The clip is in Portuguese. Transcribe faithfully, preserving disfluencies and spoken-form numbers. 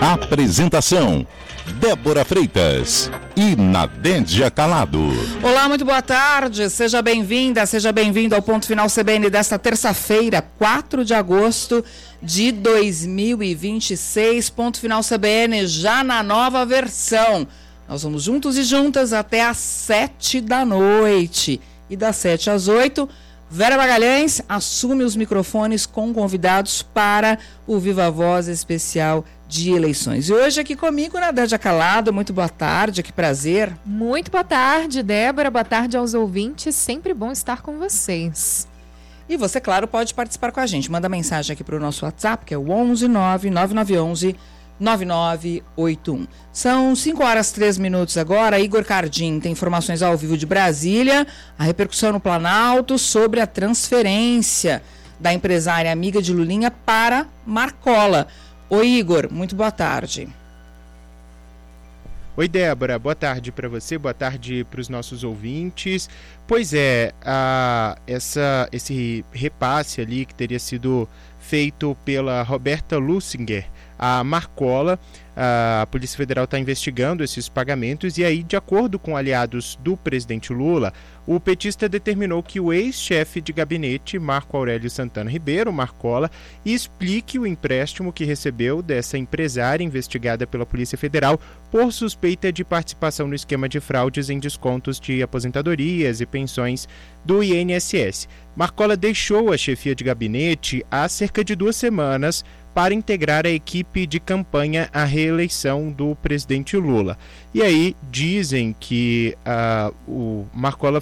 Apresentação: Débora Freitas e Nadédia Calado. Olá, muito boa tarde. Seja bem-vinda, seja bem-vindo ao Ponto Final C B N desta terça-feira, quatro de agosto de dois mil e vinte e seis. Ponto Final C B N já na nova versão. Nós vamos juntos e juntas até às sete da noite. E das sete às oito, Vera Magalhães assume os microfones com convidados para o Viva Voz especial de eleições. E hoje aqui comigo, Nadédia Calado. Muito boa tarde, que prazer. Muito boa tarde, Débora. Boa tarde aos ouvintes. Sempre bom estar com vocês. E você, claro, pode participar com a gente. Manda mensagem aqui para o nosso WhatsApp, que é o onze nove nove nove um um nove nove oito um. São cinco horas e três minutos agora. Igor Cardim tem informações ao vivo de Brasília. A repercussão no Planalto sobre a transferência da empresária amiga de Lulinha para Marcola. Oi, Igor, muito boa tarde. Oi, Débora, boa tarde para você, boa tarde para os nossos ouvintes. Pois é, a, essa, esse repasse ali que teria sido feito pela Roberta Lussinger, a Marcola, a Polícia Federal está investigando esses pagamentos e aí, de acordo com aliados do presidente Lula, o petista determinou que o ex-chefe de gabinete, Marco Aurélio Santana Ribeiro, Marcola, explique o empréstimo que recebeu dessa empresária investigada pela Polícia Federal por suspeita de participação no esquema de fraudes em descontos de aposentadorias e pensões do I N S S. Marcola deixou a chefia de gabinete há cerca de duas semanas para integrar a equipe de campanha à reeleição do presidente Lula. E aí dizem que uh, o Marcola